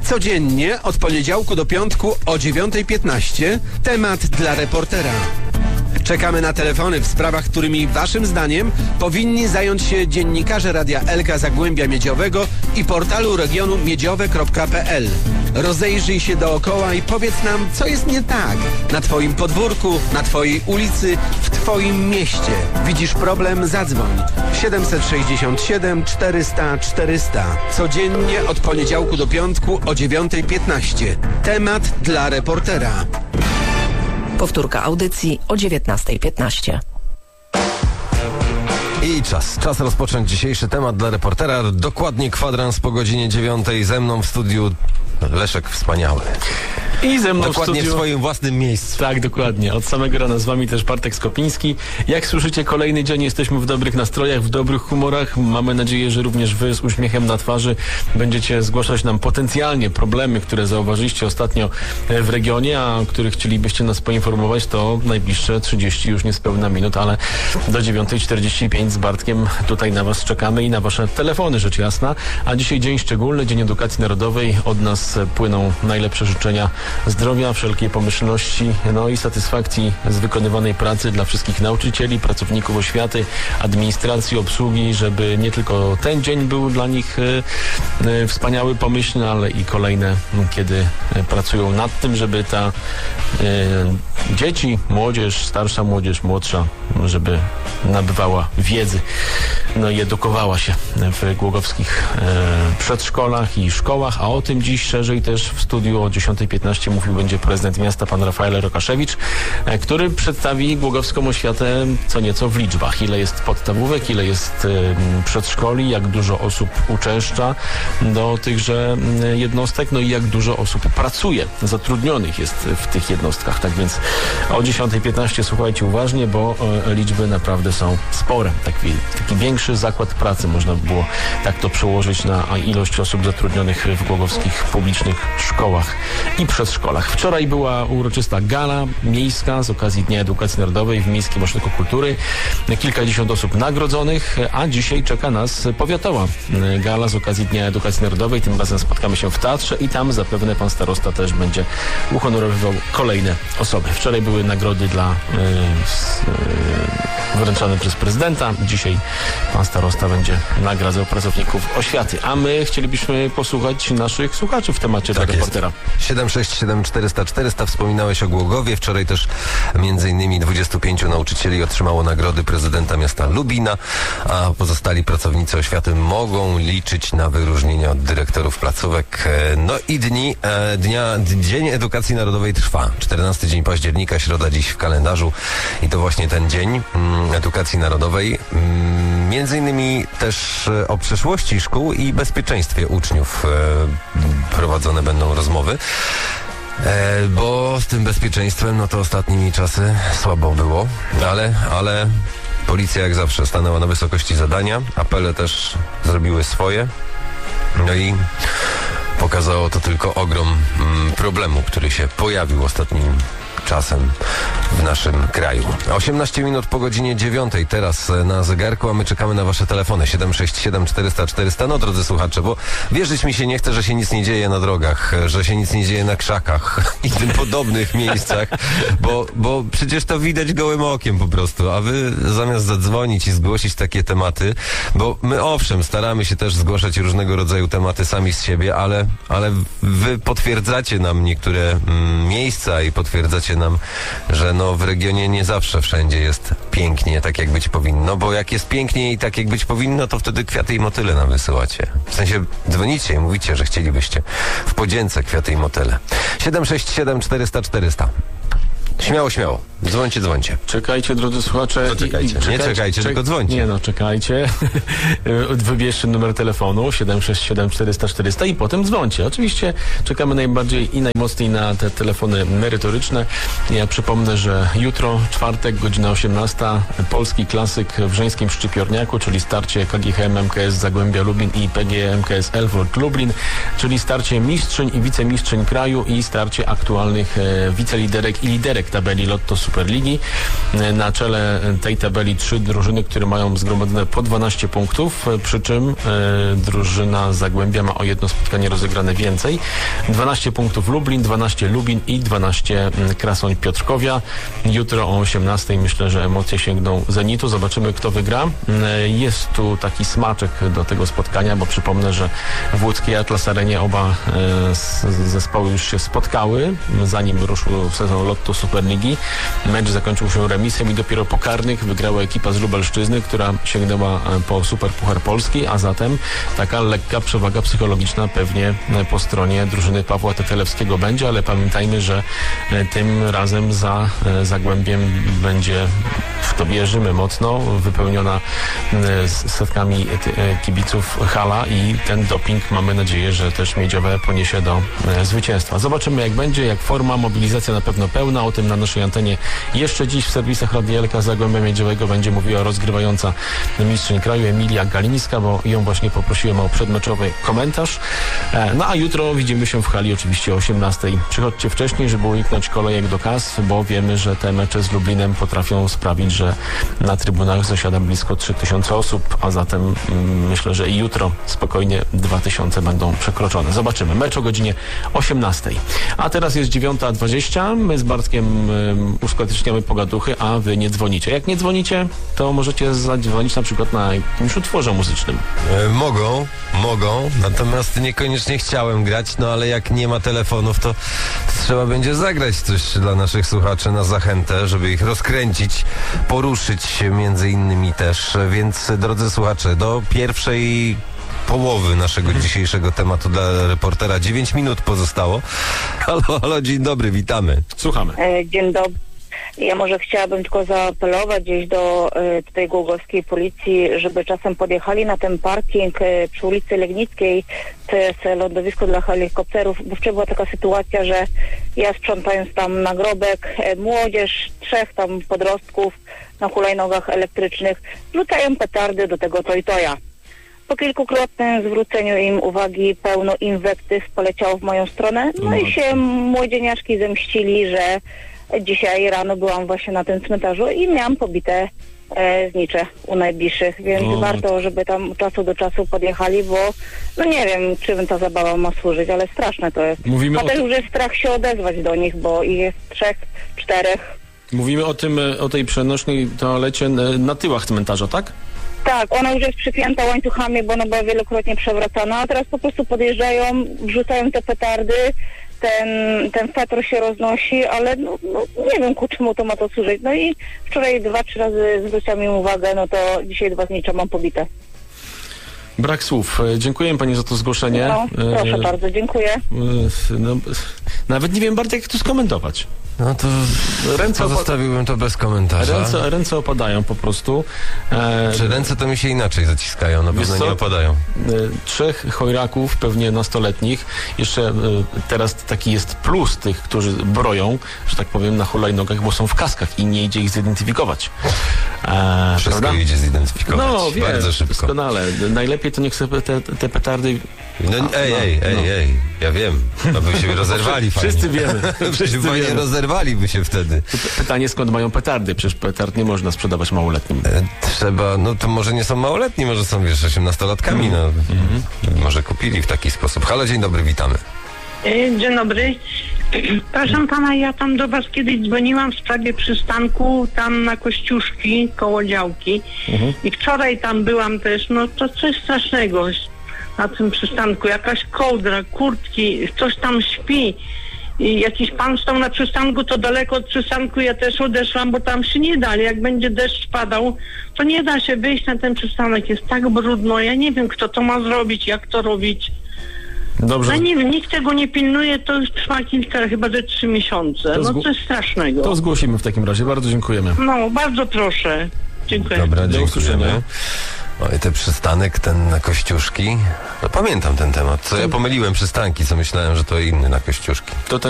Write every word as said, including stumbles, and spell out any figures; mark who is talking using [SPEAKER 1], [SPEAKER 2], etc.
[SPEAKER 1] Codziennie od poniedziałku do piątku o dziewiątej piętnaście temat dla reportera. Czekamy na telefony w sprawach, którymi waszym zdaniem powinni zająć się dziennikarze Radia Elka Zagłębia Miedziowego i portalu regionu miedziowe kropka p l. Rozejrzyj się dookoła i powiedz nam, co jest nie tak na twoim podwórku, na twojej ulicy, w twoim mieście. Widzisz problem? Zadzwoń. siedemset sześćdziesiąt siedem czterysta czterysta. Codziennie od poniedziałku do piątku o dziewiątej piętnaście. Temat dla reportera.
[SPEAKER 2] Powtórka audycji o dziewiętnastej piętnaście.
[SPEAKER 3] I czas. Czas rozpocząć dzisiejszy temat dla reportera. Dokładnie kwadrans po godzinie dziewiątej. Ze mną w studiu Leszek Wspaniały.
[SPEAKER 4] I ze mną
[SPEAKER 3] dokładnie
[SPEAKER 4] w, studiu...
[SPEAKER 3] w swoim własnym miejscu.
[SPEAKER 4] Tak, dokładnie. Od samego rana z wami też Bartek Skopiński. Jak słyszycie, kolejny dzień jesteśmy w dobrych nastrojach, w dobrych humorach. Mamy nadzieję, że również wy z uśmiechem na twarzy będziecie zgłaszać nam potencjalnie problemy, które zauważyliście ostatnio w regionie, a o których chcielibyście nas poinformować. To najbliższe trzydzieści już niespełna minut, ale do dziewiątej czterdzieści pięć z Bartkiem tutaj na was czekamy i na wasze telefony, rzecz jasna. A dzisiaj dzień szczególny, Dzień Edukacji Narodowej. Od nas płyną najlepsze życzenia zdrowia, wszelkiej pomyślności, no i satysfakcji z wykonywanej pracy dla wszystkich nauczycieli, pracowników oświaty, administracji, obsługi, żeby nie tylko ten dzień był dla nich y, y, wspaniały, pomyślny, ale i kolejne, kiedy pracują nad tym, żeby ta y, dzieci, młodzież, starsza młodzież, młodsza, żeby nabywała wiedzy, no i edukowała się w głogowskich y, przedszkolach i szkołach, a o tym dziś szerzej też w studiu o dziesiątej piętnaście mówił będzie prezydent miasta, pan Rafael Rokaszewicz, który przedstawi głogowską oświatę co nieco w liczbach. Ile jest podstawówek, ile jest y, przedszkoli, jak dużo osób uczęszcza do tychże y, jednostek, no i jak dużo osób pracuje, zatrudnionych jest w tych jednostkach. Tak więc o dziesiątej piętnaście słuchajcie uważnie, bo y, liczby naprawdę są spore. Taki, taki większy zakład pracy, można by było tak to przełożyć na ilość osób zatrudnionych w głogowskich publicznych szkołach i przedszkolach. Wczoraj była uroczysta gala miejska z okazji Dnia Edukacji Narodowej w Miejskim Ośrodku Kultury. Kilkadziesiąt osób nagrodzonych, a dzisiaj czeka nas powiatowa gala z okazji Dnia Edukacji Narodowej. Tym razem spotkamy się w teatrze i tam zapewne pan starosta też będzie uhonorowywał kolejne osoby. Wczoraj były nagrody dla yy, yy, wręczane przez prezydenta. Dzisiaj pan starosta będzie nagradzał pracowników oświaty. A my chcielibyśmy posłuchać naszych słuchaczy w temacie tak dla reportera.
[SPEAKER 3] siedem sześć siedem czterysta czterysta. Wspominałeś o Głogowie. Wczoraj też między innymi dwudziestu pięciu nauczycieli otrzymało nagrody prezydenta miasta Lubina, a pozostali pracownicy oświaty mogą liczyć na wyróżnienia od dyrektorów placówek. No i dni, e, dnia, Dzień Edukacji Narodowej trwa. czternasty dzień października, środa dziś w kalendarzu i to właśnie ten dzień mm, Edukacji Narodowej. Mm, między innymi też e, o przyszłości szkół i bezpieczeństwie uczniów e, prowadzone będą rozmowy. E, bo z tym bezpieczeństwem, no to ostatnimi czasy słabo było, ale, ale policja jak zawsze stanęła na wysokości zadania, apele też zrobiły swoje, no i pokazało to tylko ogrom mm, problemu, który się pojawił ostatnim czasem w naszym kraju. osiemnaście minut po godzinie dziewiątej teraz na zegarku, a my czekamy na wasze telefony siedem sześć siedem czterysta czterysta. No drodzy słuchacze, bo wierzyć mi się nie chce, że się nic nie dzieje na drogach, że się nic nie dzieje na krzakach i tym podobnych miejscach, bo, bo przecież to widać gołym okiem po prostu, a wy zamiast zadzwonić i zgłosić takie tematy, bo my owszem, staramy się też zgłaszać różnego rodzaju tematy sami z siebie, ale, ale wy potwierdzacie nam niektóre mm, miejsca i potwierdzacie nam, że no w regionie nie zawsze wszędzie jest pięknie, tak jak być powinno, bo jak jest pięknie i tak jak być powinno, to wtedy kwiaty i motyle nam wysyłacie. W sensie dzwonicie i mówicie, że chcielibyście w podzięce kwiaty i motyle. siedem sześć siedem czterysta czterysta. Śmiało, śmiało. Dzwońcie, dzwońcie.
[SPEAKER 4] Czekajcie, drodzy słuchacze.
[SPEAKER 3] No czekajcie. I, i, czekajcie. Nie czekajcie, czek- tylko dzwońcie.
[SPEAKER 4] Nie no, czekajcie. Wybierzcie numer telefonu siedem sześć siedem czterysta czterysta i potem dzwońcie. Oczywiście czekamy najbardziej i najmocniej na te telefony merytoryczne. Ja przypomnę, że jutro, czwartek, godzina osiemnasta, polski klasyk w żeńskim szczypiorniaku, czyli starcie K G H M M K S Zagłębia Lubin i P G M K S Elford Lublin, czyli starcie mistrzyń i wicemistrzyń kraju i starcie aktualnych e, wiceliderek i liderek liderek tabeli Lotto Superligi. Na czele tej tabeli trzy drużyny, które mają zgromadzone po dwanaście punktów, przy czym e, drużyna z Zagłębia ma o jedno spotkanie rozegrane więcej. dwanaście punktów Lublin, dwanaście Lubin i dwanaście Krasoń Piotrkowia. Jutro o osiemnastej myślę, że emocje sięgną zenitu. Zobaczymy, kto wygra. E, jest tu taki smaczek do tego spotkania, bo przypomnę, że w łódzkiej Atlas Arenie oba e, zespoły już się spotkały, zanim ruszył sezon Lotto Superligi. Mecz zakończył się remisem i dopiero po karnych wygrała ekipa z Lubelszczyzny, która sięgnęła po Superpuchar Polski, a zatem taka lekka przewaga psychologiczna pewnie po stronie drużyny Pawła Tetelewskiego będzie, ale pamiętajmy, że tym razem za Zagłębiem będzie, w to wierzymy mocno, wypełniona setkami kibiców hala i ten doping, mamy nadzieję, że też Miedziowe poniesie do zwycięstwa. Zobaczymy, jak będzie, jak forma, mobilizacja na pewno pełna. O tym na naszej antenie jeszcze dziś w serwisach Radia Elka Zagłębia Miedziowego będzie mówiła rozgrywająca mistrzyni kraju Emilia Galińska, bo ją właśnie poprosiłem o przedmeczowy komentarz. No a jutro widzimy się w hali oczywiście o osiemnastej. Przychodźcie wcześniej, żeby uniknąć kolejek do kas, bo wiemy, że te mecze z Lublinem potrafią sprawić, że na trybunach zasiada blisko trzy tysiące osób, a zatem mm, myślę, że i jutro spokojnie dwa tysiące będą przekroczone. Zobaczymy. Mecz o godzinie osiemnastej. A teraz jest dziewiąta dwadzieścia. My z Bartkiem y, uskuteczniamy pogaduchy, a wy nie dzwonicie. Jak nie dzwonicie, to możecie zadzwonić na przykład na jakimś utworze muzycznym.
[SPEAKER 3] E, mogą, mogą, natomiast niekoniecznie chciałem grać, no ale jak nie ma telefonów, to, to trzeba będzie zagrać coś dla naszych słuchaczy na zachętę, żeby ich rozkręcić, poruszyć się między innymi też, więc drodzy słuchacze, do pierwszej połowy naszego dzisiejszego tematu dla reportera dziewięć minut pozostało. Halo, halo, dzień dobry, witamy.
[SPEAKER 4] Słuchamy.
[SPEAKER 5] E, Dzień dobry. Ja może chciałabym tylko zaapelować gdzieś do e, tutaj głogowskiej policji, żeby czasem podjechali na ten parking e, przy ulicy Legnickiej, to jest lądowisko dla helikopterów, bo wczoraj była taka sytuacja, że ja sprzątając tam nagrobek, e, młodzież, trzech tam podrostków na hulajnogach elektrycznych rzucają petardy do tego toj-toja. Po kilkukrotnym zwróceniu im uwagi pełno inwektyw poleciało w moją stronę, no i się młodzieniaszki zemścili, że dzisiaj rano byłam właśnie na tym cmentarzu i miałam pobite e, znicze u najbliższych, więc
[SPEAKER 4] O,
[SPEAKER 5] warto, żeby tam od czasu do czasu podjechali, bo no nie wiem, czym ta zabawa ma służyć, ale straszne to jest.
[SPEAKER 4] Mówimy
[SPEAKER 5] A
[SPEAKER 4] o
[SPEAKER 5] też
[SPEAKER 4] ty-
[SPEAKER 5] już jest strach się odezwać do nich, bo ich jest trzech, czterech.
[SPEAKER 4] Mówimy o tym, o tej przenośnej toalecie na tyłach cmentarza, tak?
[SPEAKER 5] Tak, ona już jest przypięta łańcuchami, bo ona była wielokrotnie przewracana, a teraz po prostu podjeżdżają, wrzucają te petardy, ten, ten fetr się roznosi, ale no, no, nie wiem, ku czemu to ma to służyć. No i wczoraj dwa, trzy razy zwróciłam im uwagę, no to dzisiaj dwa znicza mam pobite.
[SPEAKER 4] Brak słów. Dziękuję pani za to zgłoszenie.
[SPEAKER 5] No, proszę
[SPEAKER 4] E,
[SPEAKER 5] bardzo, dziękuję.
[SPEAKER 4] e, No, nawet nie wiem, Bartek, jak to skomentować.
[SPEAKER 3] No to
[SPEAKER 4] Ręce
[SPEAKER 3] pozostawiłbym to bez komentarza.
[SPEAKER 4] Ręce, ręce opadają po prostu. E,
[SPEAKER 3] Czy ręce to mi się inaczej zaciskają, na
[SPEAKER 4] Wiesz
[SPEAKER 3] pewno
[SPEAKER 4] co?
[SPEAKER 3] nie opadają.
[SPEAKER 4] e, trzech chojraków, pewnie nastoletnich. Jeszcze e, teraz taki jest plus tych, którzy broją, że tak powiem, na hulajnogach, bo są w kaskach i nie idzie ich zidentyfikować. E,
[SPEAKER 3] Wszystko
[SPEAKER 4] prawda?
[SPEAKER 3] idzie zidentyfikować.
[SPEAKER 4] No, wiem,
[SPEAKER 3] Bardzo szybko.
[SPEAKER 4] doskonale. Najlepiej to niech sobie te, te petardy...
[SPEAKER 3] No, ej,
[SPEAKER 4] no,
[SPEAKER 3] ej, ej,
[SPEAKER 4] no.
[SPEAKER 3] ej, ja wiem, aby się rozerwali fajnie.
[SPEAKER 4] Wszyscy wiemy. Wszyscy
[SPEAKER 3] Fajnie
[SPEAKER 4] wiemy.
[SPEAKER 3] rozerwaliby się wtedy.
[SPEAKER 4] Pytanie, skąd mają petardy? Przecież petard nie można sprzedawać małoletnim.
[SPEAKER 3] E, Trzeba, no to może nie są małoletni, może są, wiesz, osiemnastolatkami, no. Może kupili w taki sposób. Halo, dzień dobry, witamy.
[SPEAKER 6] E, Dzień dobry. Proszę pana, ja tam do was kiedyś dzwoniłam w sprawie przystanku tam na Kościuszki koło działki i wczoraj tam byłam też, no to coś strasznego na tym przystanku, jakaś kołdra, kurtki, coś tam śpi i jakiś pan stał na przystanku, to daleko od przystanku ja też odeszłam, bo tam się nie da, ale jak będzie deszcz padał, to nie da się wyjść na ten przystanek, jest tak brudno, ja nie wiem, kto to ma zrobić, jak to robić.
[SPEAKER 4] Dobrze.
[SPEAKER 6] No nie wiem, nikt tego nie pilnuje, to już trwa kilka, chyba ze trzy miesiące.
[SPEAKER 4] To
[SPEAKER 6] No
[SPEAKER 4] zgło-
[SPEAKER 6] coś strasznego.
[SPEAKER 4] To zgłosimy w takim razie. Bardzo dziękujemy.
[SPEAKER 6] No, bardzo proszę. Dziękuję.
[SPEAKER 3] Dobra,
[SPEAKER 4] Do usłyszenia.
[SPEAKER 3] dziękujemy. Oj, ten przystanek, ten na Kościuszki. No pamiętam ten temat. Co ja pomyliłem przystanki, co myślałem, że to inny na Kościuszki.
[SPEAKER 4] To ten